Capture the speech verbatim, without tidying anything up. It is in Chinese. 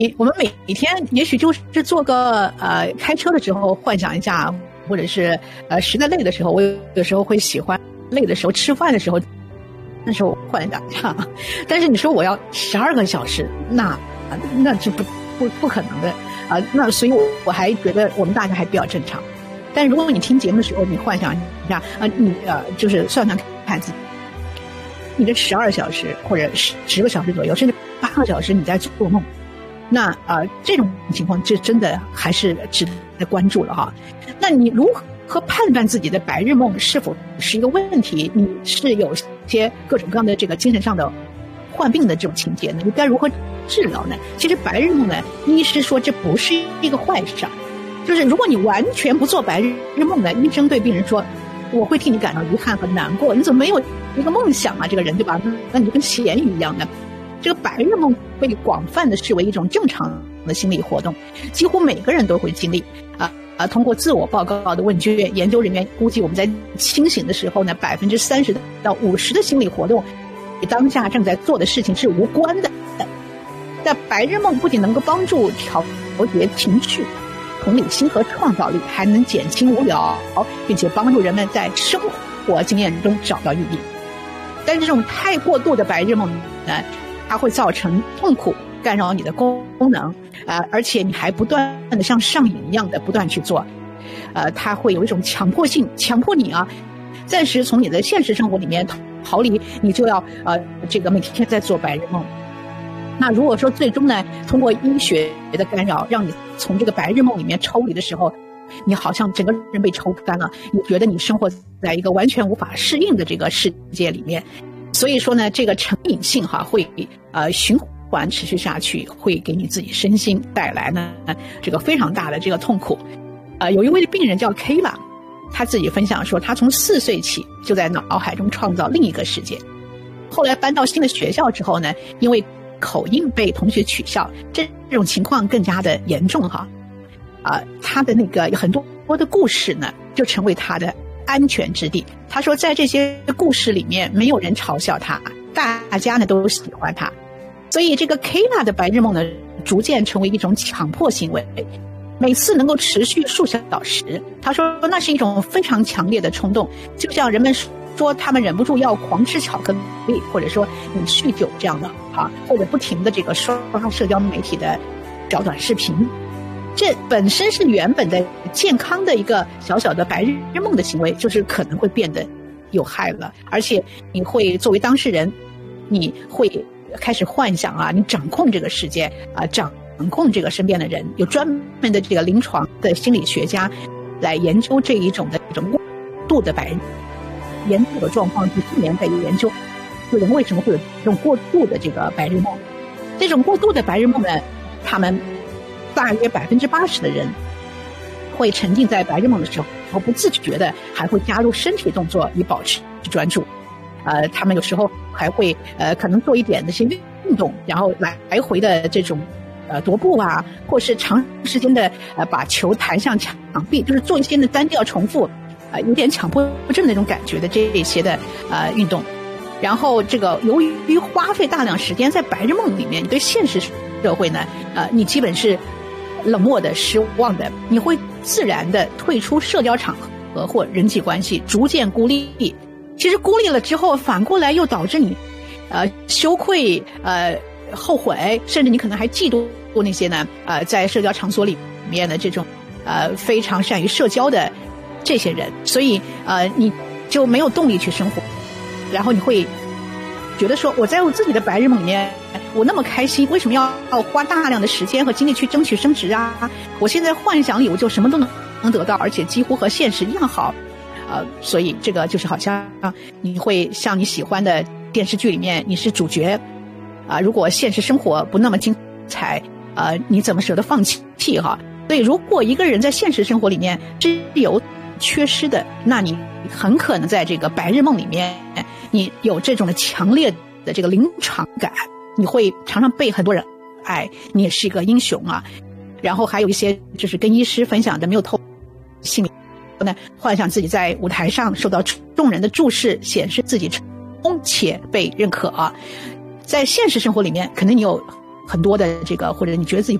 我们每一天也许就是做个呃开车的时候幻想一下，或者是呃实在累的时候，我有时候会喜欢累的时候吃饭的时候，那时候幻想一下。但是你说我要十二个小时，那那是不不不可能的啊、呃。那所以我还觉得我们大家还比较正常。但是如果你听节目的时候，你幻想一下啊、呃，你呃就是算算看自己，你这十二小时或者十十个小时左右，甚至八个小时你在做梦。那啊、呃，这种情况这真的还是值得关注了哈。那你如何判断自己的白日梦是否是一个问题？你是有些各种各样的这个精神上的患病的这种情节呢？你该如何治疗呢？其实白日梦呢，医师说这不是一个坏事，就是如果你完全不做白日梦呢，医生对病人说，我会替你感到遗憾和难过。你怎么没有一个梦想啊？这个人对吧？那你就跟咸鱼一样的。这个白日梦被广泛的视为一种正常的心理活动，几乎每个人都会经历啊啊！通过自我报告的问卷研究人员估计，我们在清醒的时候呢，百分之三十到五十的心理活动与当下正在做的事情是无关的。但白日梦不仅能够帮助调节情绪、同理心和创造力，还能减轻无聊，并且帮助人们在生活经验中找到意义。但是这种太过度的白日梦呢，它会造成痛苦，干扰你的功能，呃，而且你还不断的像上瘾一样的不断去做，呃，它会有一种强迫性，强迫你啊，暂时从你的现实生活里面逃离，你就要呃这个每天在做白日梦。那如果说最终呢，通过医学的干扰，让你从这个白日梦里面抽离的时候，你好像整个人被抽干了，你觉得你生活在一个完全无法适应的这个世界里面。所以说呢，这个成瘾性哈会呃循环持续下去，会给你自己身心带来呢这个非常大的这个痛苦。呃，有一位病人叫 Kayla， 他自己分享说，他从四岁起就在脑海中创造另一个世界。后来搬到新的学校之后呢，因为口音被同学取笑，这种情况更加的严重哈。啊、呃，他的那个有很多的故事呢，就成为他的安全之地。他说在这些故事里面没有人嘲笑他，大家呢都喜欢他。所以这个 Kayla 的白日梦呢逐渐成为一种强迫行为，每次能够持续数小时。他说那是一种非常强烈的冲动，就像人们说他们忍不住要狂吃巧克力，或者说你酗酒这样的啊，或者不停的这个刷社交媒体的小短视频。这本身是原本的健康的一个小小的白日梦的行为，就是可能会变得有害了，而且你会作为当事人，你会开始幻想啊，你掌控这个世界啊，掌控这个身边的人。有专门的这个临床的心理学家来研究这一种的一种过度的白日梦，研究的状况几十年在研究，就人为什么会有这种过度的这个白日梦。这种过度的白日梦呢，他们大约百分之八十的人会沉浸在白日梦的时候，不自觉的还会加入身体动作以保持专注。呃，他们有时候还会呃可能做一点那些运动，然后来来回的这种呃踱步啊，或是长时间的呃把球弹向墙壁，就是做一些的单调重复，呃有点强迫症那种感觉的这些的呃运动。然后这个由于花费大量时间在白日梦里面，你对现实社会呢，呃你基本是冷漠的、失望的，你会自然的退出社交场合或人际关系，逐渐孤立。其实孤立了之后，反过来又导致你呃羞愧、呃后悔，甚至你可能还嫉妒那些呢呃在社交场所里面的这种呃非常善于社交的这些人。所以呃你就没有动力去生活，然后你会觉得说，我在我自己的白日梦里面我那么开心，为什么要花大量的时间和精力去争取升职啊？我现在幻想里我就什么都能能得到，而且几乎和现实一样好。呃，所以这个就是好像你会像你喜欢的电视剧里面你是主角啊、呃，如果现实生活不那么精彩，呃，你怎么舍得放弃哈？所以如果一个人在现实生活里面是有缺失的，那你很可能在这个白日梦里面你有这种的强烈的这个临场感，你会常常被很多人爱，你也是一个英雄啊。然后还有一些就是跟医师分享的没有透性呢，幻想自己在舞台上受到众人的注视，显示自己成功且被认可啊。在现实生活里面可能你有很多的这个，或者你觉得自己